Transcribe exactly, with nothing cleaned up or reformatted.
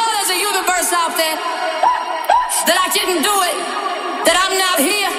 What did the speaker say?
there's a universe out there, that I didn't do it, that I'm not here.